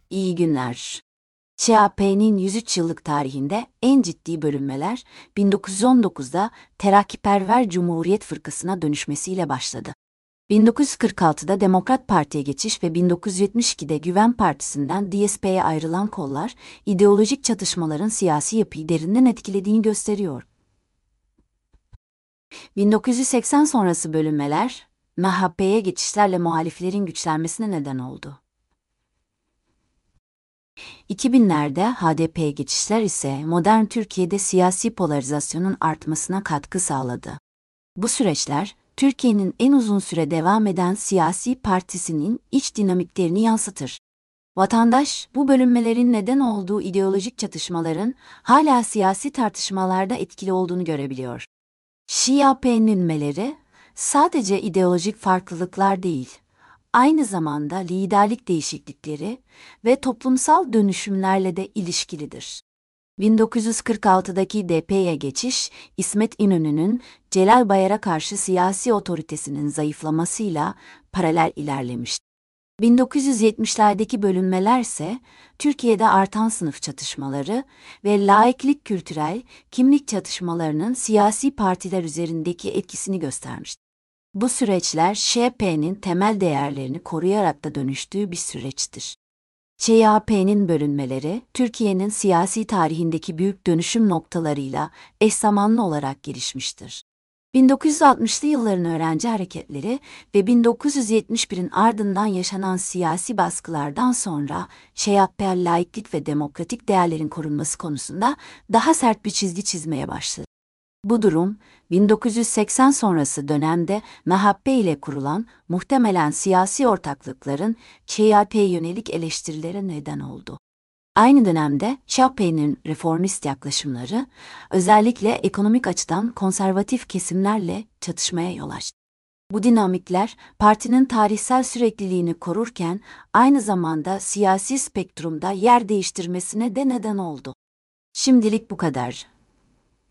İyi günler. CHP'nin 103 yıllık tarihinde en ciddi bölünmeler 1919'da Terakkiperver Cumhuriyet Fırkası'na dönüşmesiyle başladı. 1946'da Demokrat Parti'ye geçiş ve 1972'de Güven Partisi'nden DSP'ye ayrılan kollar, ideolojik çatışmaların siyasi yapıyı derinden etkilediğini gösteriyor. 1980 sonrası bölünmeler, MHP'ye geçişlerle muhaliflerin güçlenmesine neden oldu. 2000'lerde HDP'ye geçişler ise modern Türkiye'de siyasi polarizasyonun artmasına katkı sağladı. Bu süreçler, Türkiye'nin en uzun süre devam eden siyasi partisinin iç dinamiklerini yansıtır. Vatandaş, bu bölünmelerin neden olduğu ideolojik çatışmaların hala siyasi tartışmalarda etkili olduğunu görebiliyor. Şia bölünmeleri sadece ideolojik farklılıklar değil, aynı zamanda liderlik değişiklikleri ve toplumsal dönüşümlerle de ilişkilidir. 1946'daki DP'ye geçiş, İsmet İnönü'nün Celal Bayar'a karşı siyasi otoritesinin zayıflamasıyla paralel ilerlemişti. 1970'lerdeki bölünmeler ise Türkiye'de artan sınıf çatışmaları ve laiklik kültürel kimlik çatışmalarının siyasi partiler üzerindeki etkisini göstermişti. Bu süreçler CHP'nin temel değerlerini koruyarak da dönüştüğü bir süreçtir. CHP'nin bölünmeleri, Türkiye'nin siyasi tarihindeki büyük dönüşüm noktalarıyla eş zamanlı olarak gelişmiştir. 1960'lı yılların öğrenci hareketleri ve 1971'in ardından yaşanan siyasi baskılardan sonra CHP laiklik ve demokratik değerlerin korunması konusunda daha sert bir çizgi çizmeye başladı. Bu durum, 1980 sonrası dönemde MHP ile kurulan muhtemelen siyasi ortaklıkların CHP'ye yönelik eleştirilere neden oldu. Aynı dönemde CHP'nin reformist yaklaşımları, özellikle ekonomik açıdan konservatif kesimlerle çatışmaya yol açtı. Bu dinamikler, partinin tarihsel sürekliliğini korurken, aynı zamanda siyasi spektrumda yer değiştirmesine de neden oldu. Şimdilik bu kadar.